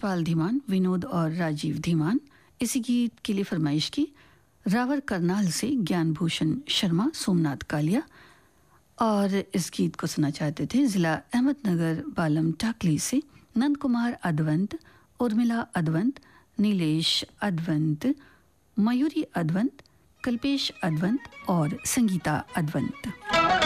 यशपाल धीमान, विनोद और राजीव धीमान। इसी गीत के लिए फरमाइश की रावर करनाल से ज्ञानभूषण शर्मा, सोमनाथ कालिया। और इस गीत को सुना चाहते थे ज़िला अहमदनगर बालम टाकली से नंद कुमार अद्वंत, उर्मिला अद्वंत, नीलेश अद्वंत, मयूरी अद्वंत, कल्पेश अद्वंत और संगीता अद्वंत।